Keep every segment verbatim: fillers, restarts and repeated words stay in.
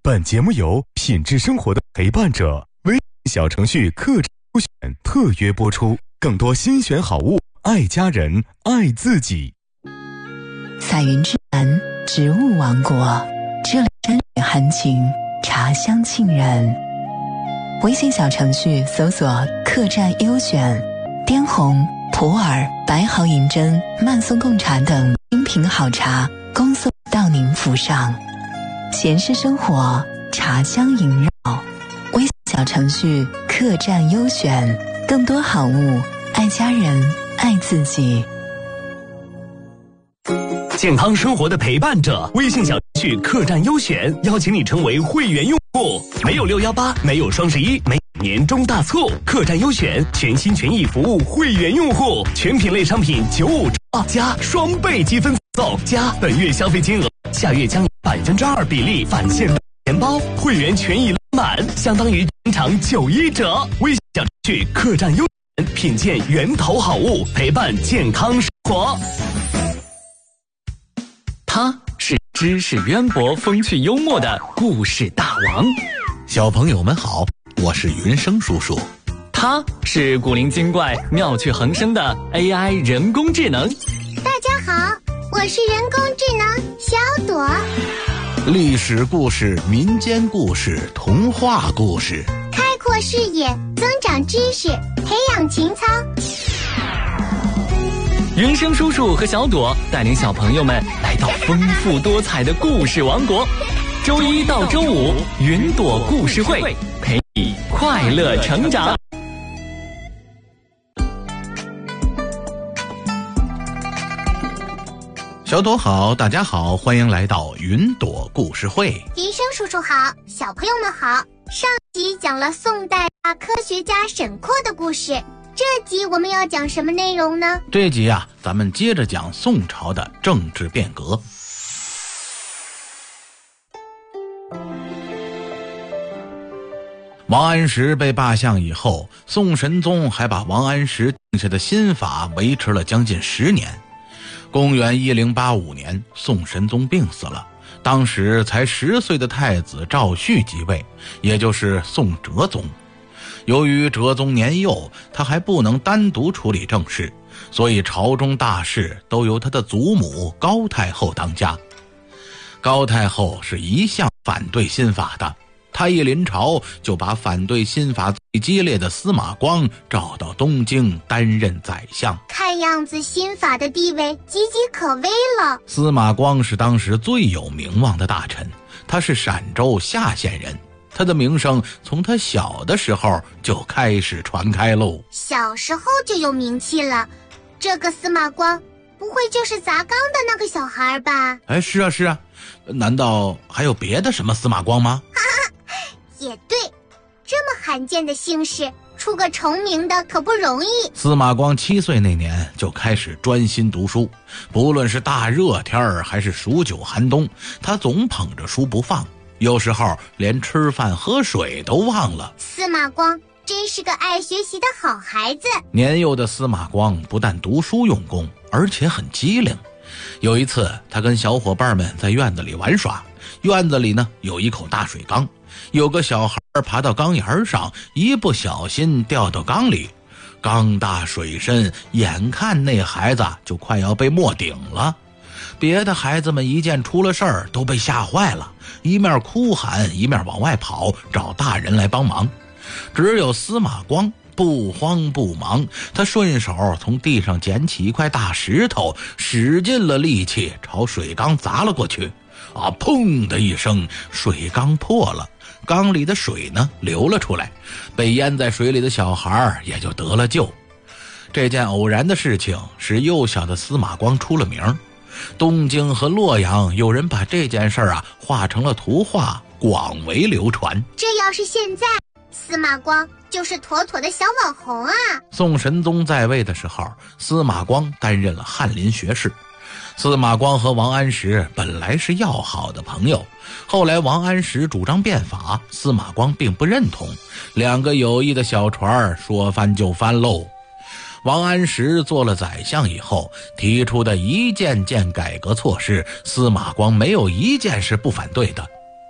本节目由品质生活的陪伴者微信小程序课程优选特约播出，更多新选好物，爱家人，爱自己。 彩云之南，植物王国，这里山水含情，茶香沁人。微信小程序搜索客栈优选，滇红、普洱、白毫银针、曼松贡茶等精品好茶恭送到您府上。闲适生活，茶香萦绕。微信小程序客栈优选，更多好物，爱家人，爱自己。 健康生活的陪伴者，微信小程序客栈优选邀请你成为会员用户，没有六一八，没有双十一，没有年终大促，客栈优选全心全意服务会员用户，全品类商品九五折加双倍积分送，加本月消费金额下月将以百分之二比例返现钱包，会员权益满相当于全场九一折。微信小程序客栈优选，品鉴源头好物，陪伴健康生活。 他是知识渊博、风趣幽默的故事大王。 小朋友们好，我是云生叔叔。 他是古灵精怪、妙趣横生的 A I 人工智能。 大家好，我是人工智能小朵。 历史故事、民间故事、童话故事， 开阔视野，增长知识，培养情操。 云生叔叔和小朵带领小朋友们来到丰富多彩的故事王国。周一到周五，云朵故事会，陪你快乐成长。 小朵好，大家好，欢迎来到云朵故事会。 云生叔叔好，小朋友们好。上集讲了宋代大科学家沈括的故事，这集我们要讲什么内容呢？ 这集啊，咱们接着讲宋朝的政治变革。王安石被罢相以后，宋神宗还把王安石定下的新法维持了将近十年。公元一零八五年，宋神宗病死了，当时才十岁的太子赵煦即位，也就是宋哲宗。由于哲宗年幼，他还不能单独处理政事，所以朝中大事都由他的祖母高太后当家。高太后是一向反对新法的，他一临朝就把反对新法最激烈的司马光召到东京担任宰相。 看样子新法的地位岌岌可危了。 司马光是当时最有名望的大臣，他是陕州夏县人，他的名声从他小的时候就开始传开喽。 小时候就有名气了，这个司马光不会就是砸缸的那个小孩吧？ 哎，是啊是啊，难道还有别的什么司马光吗？ 也对，这么罕见的姓氏，出个重名的可不容易。 司马光七岁那年就开始专心读书，不论是大热天儿还是数九寒冬，他总捧着书不放，有时候连吃饭喝水都忘了。 司马光真是个爱学习的好孩子。 年幼的司马光不但读书用功，而且很机灵。有一次，他跟小伙伴们在院子里玩耍，院子里呢有一口大水缸，有个小孩爬到缸沿上，一不小心掉到缸里，缸大水深，眼看那孩子就快要被没顶了。别的孩子们一见出了事儿，都被吓坏了，一面哭喊，一面往外跑，找大人来帮忙。只有司马光不慌不忙，他顺手从地上捡起一块大石头，使尽了力气朝水缸砸了过去。啊，砰的一声，水缸破了，缸里的水呢流了出来，被淹在水里的小孩也就得了救。这件偶然的事情使幼小的司马光出了名，东京和洛阳有人把这件事啊画成了图画，广为流传。 这要是现在，司马光就是妥妥的小网红啊。 宋神宗在位的时候，司马光担任了翰林学士。司马光和王安石本来是要好的朋友，后来王安石主张变法，司马光并不认同，两个友谊的小船说翻就翻喽。王安石做了宰相以后，提出的一件件改革措施，司马光没有一件是不反对的。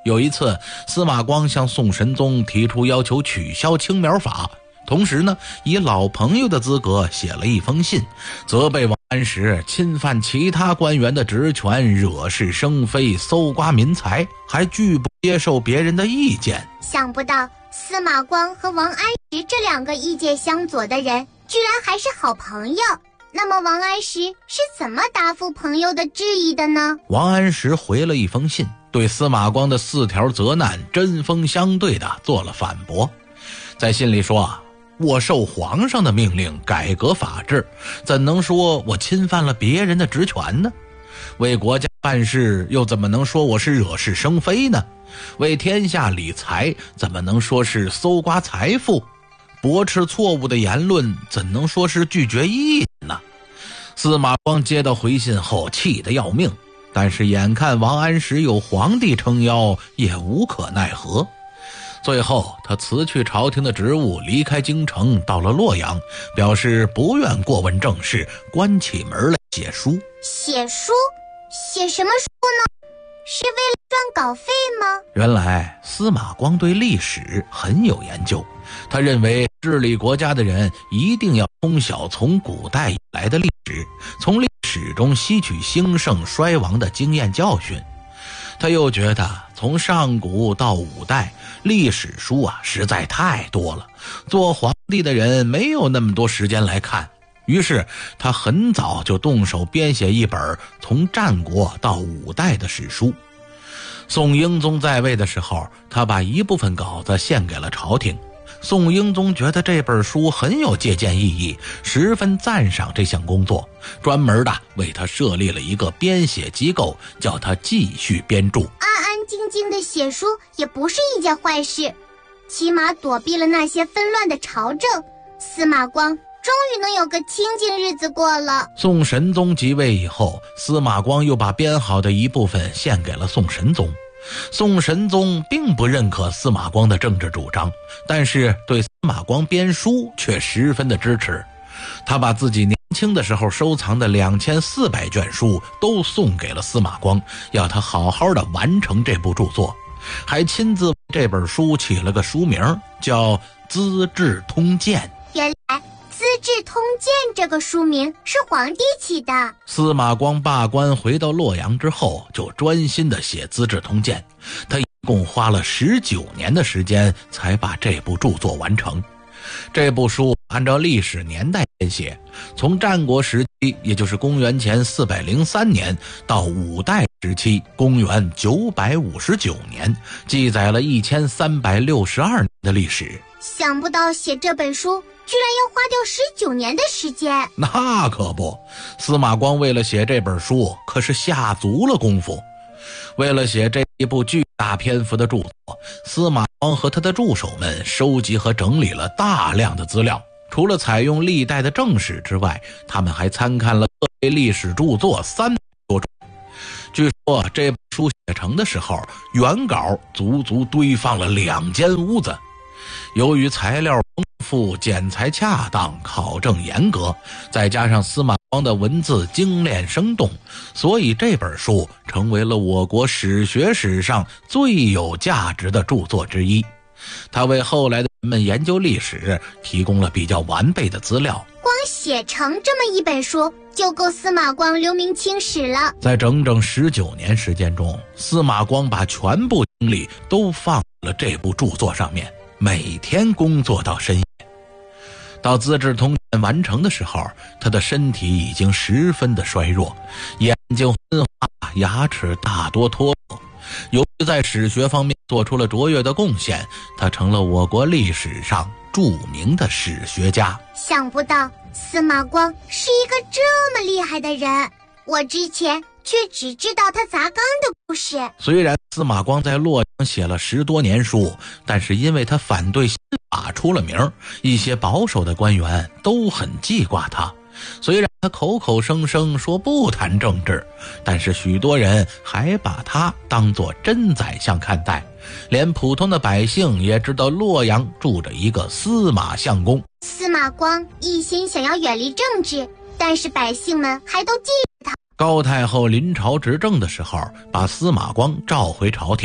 有一次，司马光向宋神宗提出要求取消青苗法，同时呢，以老朋友的资格写了一封信，责备王安石侵犯其他官员的职权，惹是生非，搜刮民财，还拒不接受别人的意见。 想不到司马光和王安石这两个意见相左的人，居然还是好朋友。那么王安石是怎么答复朋友的质疑的呢？ 王安石回了一封信，对司马光的四条责难针锋相对地做了反驳。在信里说啊，我受皇上的命令改革法治，怎能说我侵犯了别人的职权呢？为国家办事，又怎么能说我是惹是生非呢？为天下理财，怎么能说是搜刮财富？驳斥错误的言论，怎能说是拒绝意见呢？司马光接到回信后气得要命，但是眼看王安石有皇帝撑腰，也无可奈何。最后他辞去朝廷的职务，离开京城，到了洛阳，表示不愿过问政事，关起门来写书。 写书？写什么书呢？是为了赚稿费吗？ 原来司马光对历史很有研究，他认为治理国家的人一定要通晓从古代以来的历史，从历史中吸取兴盛衰亡的经验教训。他又觉得从上古到五代，历史书啊实在太多了，做皇帝的人没有那么多时间来看。于是他很早就动手编写一本从战国到五代的史书。宋英宗在位的时候，他把一部分稿子献给了朝廷。宋英宗觉得这本书很有借鉴意义，十分赞赏这项工作，专门的为他设立了一个编写机构，叫他继续编著。 安安静静的写书也不是一件坏事，起码躲避了那些纷乱的朝政。司马光终于能有个清静日子过了。 宋神宗即位以后，司马光又把编好的一部分献给了宋神宗。宋神宗并不认可司马光的政治主张，但是对司马光编书却十分的支持。他把自己年轻的时候收藏的两千四百卷书都送给了司马光，要他好好的完成这部著作，还亲自为这本书起了个书名，叫《资治通鉴》。 原来《资治通鉴》这个书名是皇帝起的。 司马光罢官回到洛阳之后，就专心的写《资治通鉴》，他一共花了十九年的时间才把这部著作完成。这部书按照历史年代编写，从战国时期，也就是公元前四百零三年，到五代时期，公元九百五十九年，记载了一千三百六十二年的历史。 想不到写这本书居然要花掉十九年的时间。 那可不，司马光为了写这本书可是下足了功夫。为了写这一部巨大篇幅的著作，司马光和他的助手们收集和整理了大量的资料。除了采用历代的正史之外，他们还参看了各类历史著作三百多种。据说这部书写成的时候，原稿足足堆放了两间屋子。由于材料丰富，剪裁恰当，考证严格，再加上司马光的文字精炼生动，所以这本书成为了我国史学史上最有价值的著作之一。他为后来的人们研究历史提供了比较完备的资料。 光写成这么一本书，就够司马光留名青史了。 在整整十九年时间中，司马光把全部精力都放在了这部著作上面，每天工作到深夜。到《资治通鉴》完成的时候，他的身体已经十分的衰弱，眼睛昏花，牙齿大多脱落。由于在史学方面做出了卓越的贡献，他成了我国历史上著名的史学家。 想不到司马光是一个这么厉害的人，我之前却只知道他砸缸的故事。 虽然司马光在洛阳写了十多年书，但是因为他反对新法出了名，一些保守的官员都很记挂他。虽然他口口声声说不谈政治，但是许多人还把他当作真宰相看待，连普通的百姓也知道洛阳住着一个司马相公。 司马光一心想要远离政治，但是百姓们还都记着他。 高太后临朝执政的时候，把司马光召回朝廷，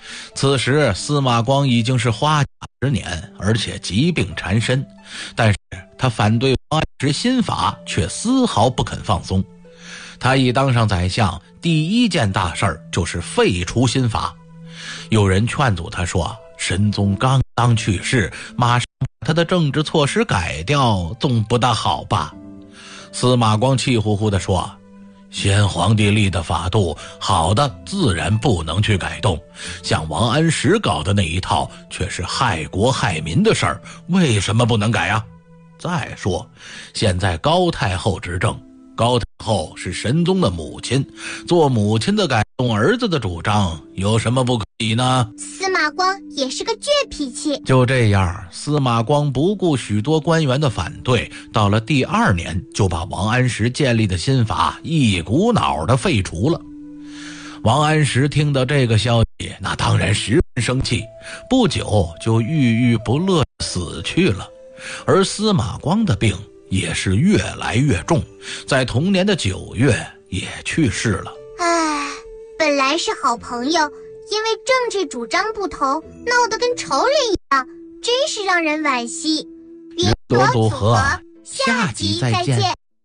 此时司马光已经是花甲之年，而且疾病缠身，但是他反对王安石新法却丝毫不肯放松。他一当上宰相，第一件大事儿就是废除新法。有人劝阻他说，神宗刚刚去世，马上把他的政治措施改掉，总不大好吧。司马光气呼呼地说，先皇帝立的法度，好的自然不能去改动，像王安石搞的那一套却是害国害民的事儿，为什么不能改啊？再说现在高太后执政，高太后是神宗的母亲，做母亲的改动儿子的主张，有什么不可以呢？ 司马光也是个倔脾气。 就这样，司马光不顾许多官员的反对，到了第二年就把王安石建立的新法一股脑的废除了。王安石听到这个消息，那当然十分生气，不久就郁郁不乐死去了。而司马光的病也是越来越重，在同年的九月也去世了。 唉，本来是好朋友，因为政治主张不同，闹得跟仇人一样，真是让人惋惜。云朵组合，下集再见。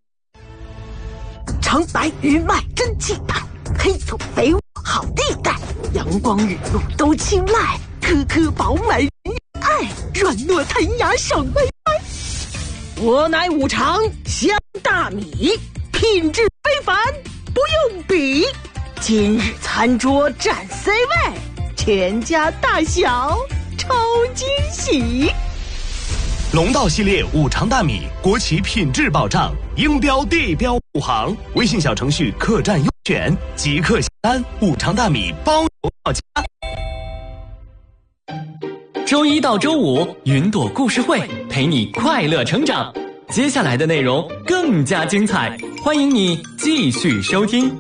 长白云脉真气派，黑土肥沃好地带，阳光雨露都青睐，颗颗饱满人爱，软糯弹牙爽歪歪。我乃五常香大米，品质非凡，不用比。今日餐桌占 C 位，全家大小超惊喜。 龙道系列五常大米，国企品质保障，应标地标五行。微信小程序客栈优选，即刻下单，五常大米包邮到家。 周一到周五，云朵故事会陪你快乐成长。接下来的内容更加精彩，欢迎你继续收听。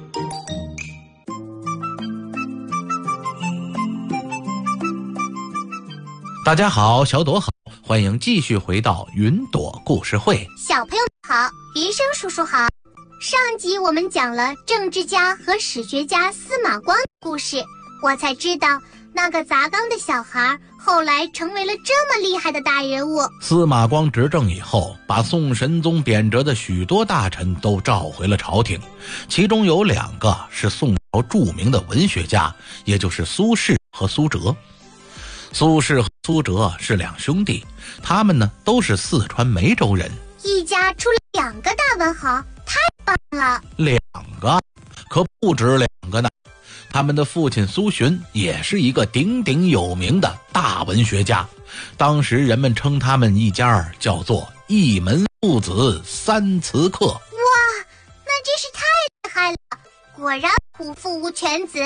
大家好，小朵好，欢迎继续回到云朵故事会。 小朋友好，云生叔叔好。上集我们讲了政治家和史学家司马光的故事，我才知道那个砸缸的小孩后来成为了这么厉害的大人物。 司马光执政以后，把宋神宗贬谪的许多大臣都召回了朝廷，其中有两个是宋朝著名的文学家，也就是苏轼和苏辙。苏轼和苏辙是两兄弟，他们呢都是四川梅州人， 一家出了两个大文豪，太棒了。 两个可不止两个呢。他们的父亲苏洵也是一个鼎鼎有名的大文学家，当时人们称他们一家叫做一门父子三词客。哇， 那真是太厉害了，果然虎父无犬子。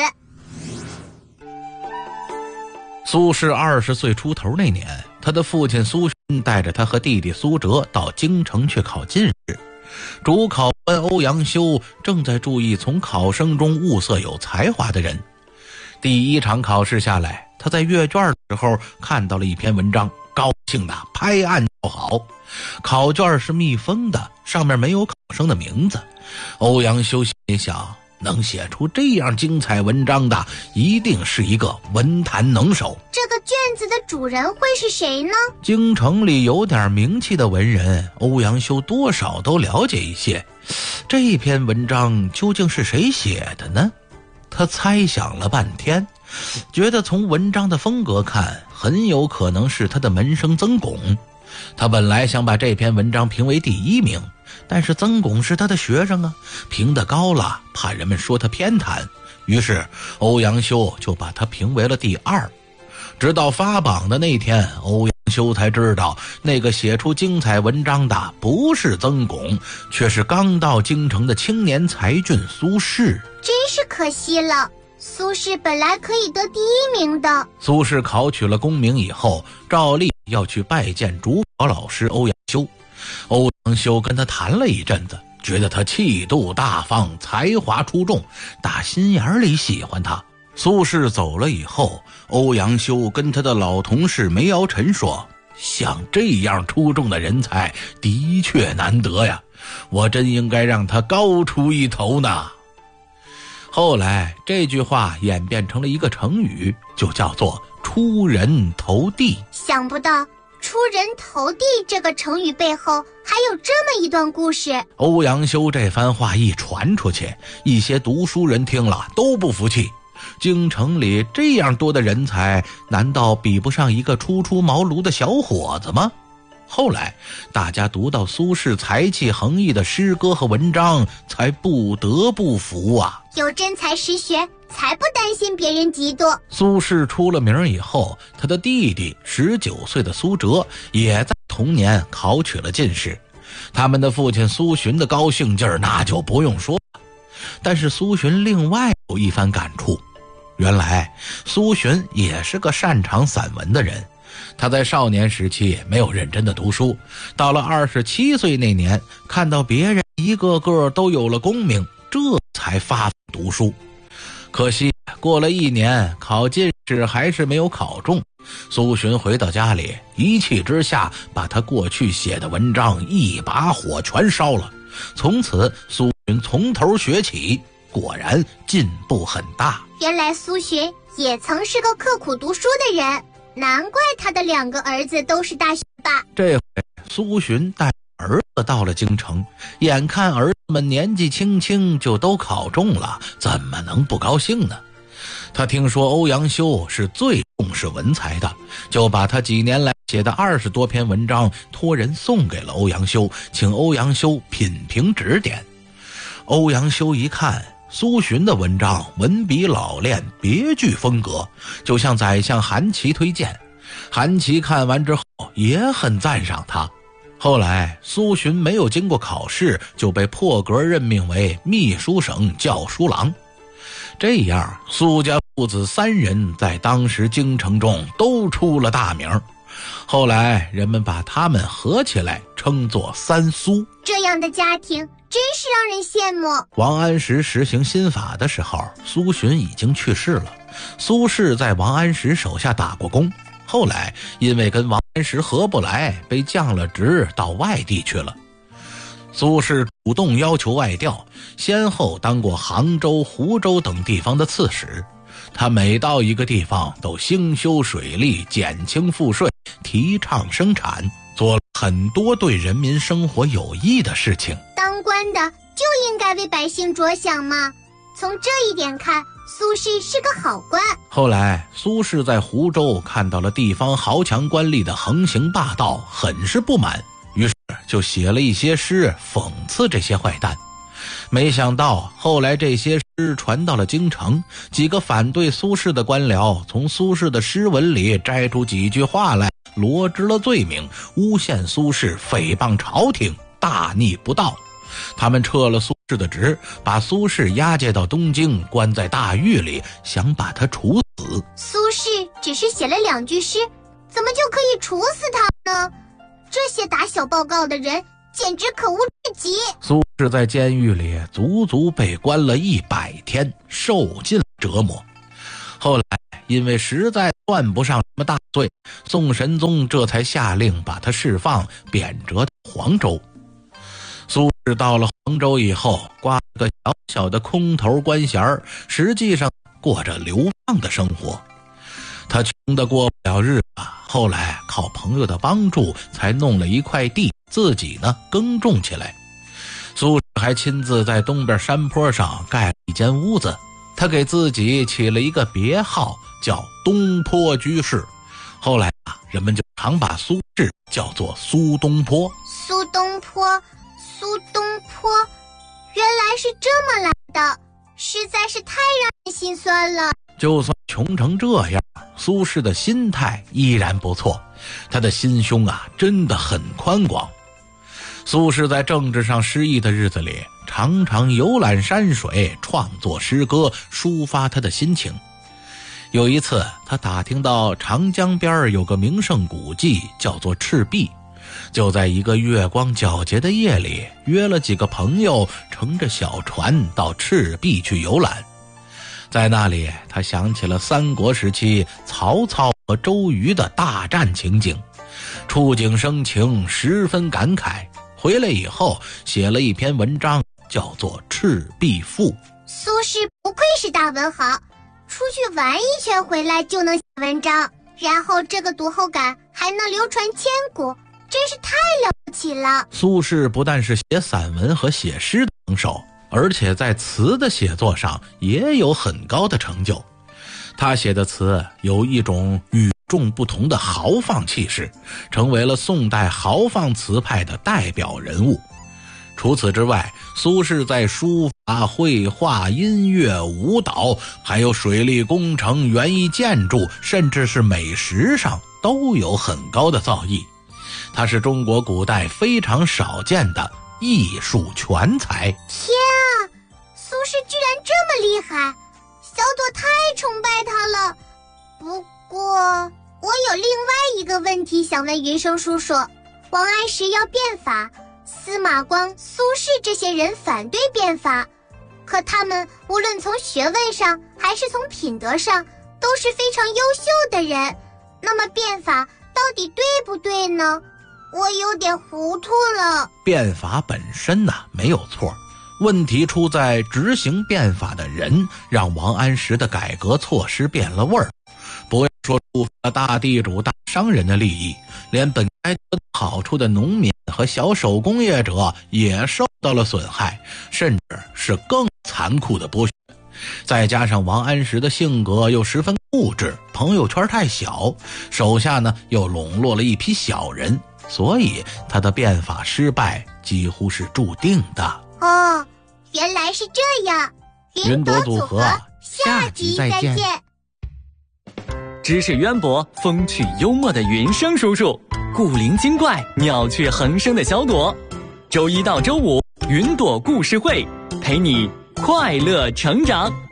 苏轼二十岁出头那年，他的父亲苏洵带着他和弟弟苏辙到京城去考进士。主考官欧阳修正在注意从考生中物色有才华的人。第一场考试下来，他在阅卷的时候看到了一篇文章，高兴地拍案叫好。考卷是密封的，上面没有考生的名字。欧阳修心里想，能写出这样精彩文章的，一定是一个文坛能手。 这个卷子的主人会是谁呢？ 京城里有点名气的文人，欧阳修多少都了解一些。这篇文章究竟是谁写的呢？他猜想了半天，觉得从文章的风格看，很有可能是他的门生曾巩。他本来想把这篇文章评为第一名，但是曾巩是他的学生啊，评得高了，怕人们说他偏袒，于是欧阳修就把他评为了第二。直到发榜的那天，欧阳修才知道那个写出精彩文章的不是曾巩，却是刚到京城的青年才俊苏轼。 真是可惜了，苏轼本来可以得第一名的。 苏轼考取了功名以后，照例要去拜见主考老师欧阳修。欧阳修跟他谈了一阵子，觉得他气度大方，才华出众，打心眼里喜欢他。苏轼走了以后，欧阳修跟他的老同事梅尧臣说，像这样出众的人才的确难得呀，我真应该让他高出一头呢。 后来这句话演变成了一个成语，就叫做出人头地。 想不到出人头地这个成语背后还有这么一段故事。 欧阳修这番话一传出去，一些读书人听了都不服气，京城里这样多的人才，难道比不上一个初出茅庐的小伙子吗？后来大家读到苏轼才气横溢的诗歌和文章，才不得不服啊。 有真才实学，才不担心别人嫉妒。 苏轼出了名以后，他的弟弟十九岁的苏辙也在同年考取了进士。他们的父亲苏洵的高兴劲儿那就不用说了。但是苏洵另外有一番感触，原来苏洵也是个擅长散文的人。他在少年时期没有认真的读书，到了二十七岁那年，看到别人一个个都有了功名，这才发奋读书。可惜过了一年，考进士还是没有考中。苏洵回到家里，一气之下把他过去写的文章一把火全烧了。从此苏洵从头学起，果然进步很大。 原来苏洵也曾是个刻苦读书的人，难怪他的两个儿子都是大学霸。 这回苏洵带儿子到了京城，眼看儿子们年纪轻轻就都考中了，怎么能不高兴呢？他听说欧阳修是最重视文才的，就把他几年来写的二十多篇文章托人送给了欧阳修，请欧阳修品评指点。欧阳修一看苏洵的文章文笔老练，别具风格，就向宰相韩琦推荐。韩琦看完之后也很赞赏他。后来苏洵没有经过考试，就被破格任命为秘书省校书郎。这样苏家父子三人在当时京城中都出了大名，后来人们把他们合起来称作三苏。 这样的家庭真是让人羡慕。 王安石实行新法的时候，苏洵已经去世了。苏轼在王安石手下打过工，后来因为跟王安石合不来，被降了职到外地去了。苏轼主动要求外调，先后当过杭州、湖州等地方的刺史。他每到一个地方都兴修水利，减轻赋税，提倡生产，做了很多对人民生活有益的事情。 当官的就应该为百姓着想嘛。从这一点看，苏轼是个好官。 后来苏轼在湖州看到了地方豪强官吏的横行霸道，很是不满，于是就写了一些诗讽刺这些坏蛋。没想到后来这些诗传到了京城，几个反对苏轼的官僚从苏轼的诗文里摘出几句话来，罗织了罪名，诬陷苏轼诽谤朝廷，大逆不道。他们撤了苏轼的职，把苏轼押解到东京，关在大狱里，想把他处死。 苏轼只是写了两句诗，怎么就可以处死他呢？这些打小报告的人简直可恶至极。苏轼在监狱里足足被关了一百天，受尽折磨。后来因为实在算不上什么大罪，宋神宗这才下令把他释放，贬谪到黄州。苏轼到了黄州以后，挂了个小小的空头官衔，实际上过着流放的生活。他穷得过不了日子，后来靠朋友的帮助才弄了一块地，自己呢耕种起来。苏轼还亲自在东边山坡上盖了一间屋子，他给自己起了一个别号，叫东坡居士。后来啊，人们就常把苏轼叫做苏东坡。 苏东坡，苏东坡，原来是这么来的，实在是太让人心酸了。 就算穷成这样，苏轼的心态依然不错，他的心胸啊真的很宽广。苏轼在政治上失意的日子里，常常游览山水，创作诗歌，抒发他的心情。有一次他打听到长江边有个名胜古迹叫做赤壁，就在一个月光皎洁的夜里，约了几个朋友乘着小船到赤壁去游览。在那里他想起了三国时期曹操和周瑜的大战情景，触景生情，十分感慨。回来以后写了一篇文章，叫做《赤壁赋》。 苏轼不愧是大文豪，出去玩一圈回来就能写文章，然后这个读后感还能流传千古，真是太了不起了。 苏轼不但是写散文和写诗的能手，而且在词的写作上也有很高的成就。他写的词有一种与众不同的豪放气势，成为了宋代豪放词派的代表人物。除此之外，苏轼在书法、绘画、音乐、舞蹈，还有水利工程、园艺建筑，甚至是美食上都有很高的造诣。他是中国古代非常少见的艺术全才。 天啊，苏轼居然这么厉害，小朵太崇拜他了。不过我有另外一个问题想问云生叔叔，王安石要变法，司马光、苏轼这些人反对变法，可他们无论从学问上还是从品德上都是非常优秀的人，那么变法到底对不对呢？我有点糊涂了。 变法本身呢，没有错，问题出在执行变法的人让王安石的改革措施变了味儿。不要说触犯了大地主大商人的利益，连本该得好处的农民和小手工业者也受到了损害，甚至是更残酷的剥削。再加上王安石的性格又十分固执，朋友圈太小，手下呢又笼络了一批小人，所以他的变法失败几乎是注定的。 哦，原来是这样。 云朵组合，下集再见。 知识渊博、风趣幽默的云生叔叔，古灵精怪、妙趣横生的小朵。周一到周五，云朵故事会陪你快乐成长。